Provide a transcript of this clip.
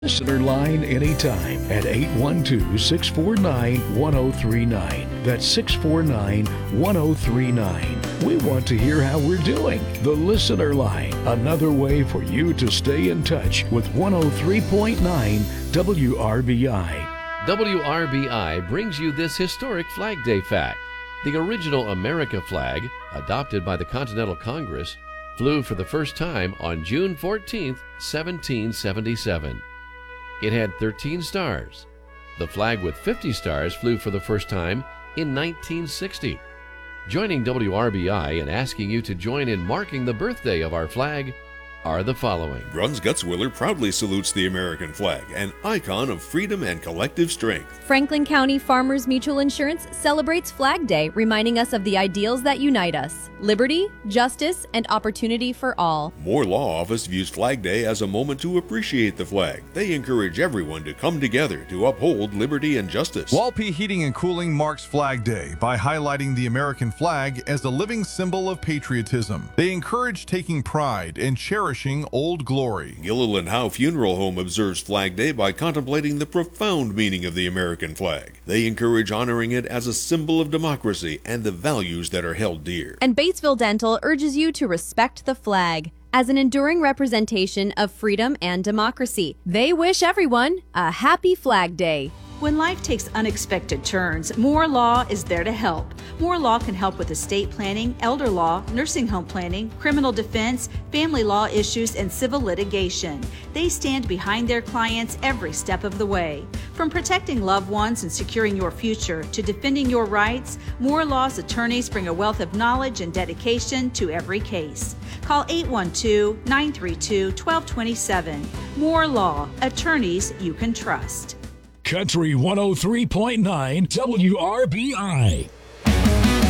Listener line anytime at 812-649-1039. That's 649-1039. We want to hear how we're doing. The listener line, another way for you to stay in touch with 103.9 WRBI. WRBI brings you this historic Flag Day fact. The original America flag, adopted by the Continental Congress, flew for the first time on June 14, 1777. It had 13 stars. The flag with 50 stars flew for the first time in 1960. Joining WRBI and asking you to join in marking the birthday of our flag are the following. Bruns Gutzwiller proudly salutes the American flag, an icon of freedom and collective strength. Franklin County Farmers Mutual Insurance celebrates Flag Day, reminding us of the ideals that unite us: liberty, justice, and opportunity for all. Moore Law Office views Flag Day as a moment to appreciate the flag. They encourage everyone to come together to uphold liberty and justice. Walpi Heating and Cooling marks Flag Day by highlighting the American flag as a living symbol of patriotism. They encourage taking pride and cherishing old glory. Gilliland Howe Funeral Home observes Flag Day by contemplating the profound meaning of the American flag. They encourage honoring it as a symbol of democracy and the values that are held dear. And Batesville Dental urges you to respect the flag as an enduring representation of freedom and democracy. They wish everyone a happy Flag Day. When life takes unexpected turns, Moore Law is there to help. Moore Law can help with estate planning, elder law, nursing home planning, criminal defense, family law issues, and civil litigation. They stand behind their clients every step of the way. From protecting loved ones and securing your future to defending your rights, Moore Law's attorneys bring a wealth of knowledge and dedication to every case. Call 812-932-1227. Moore Law, attorneys you can trust. Country 103.9 WRBI.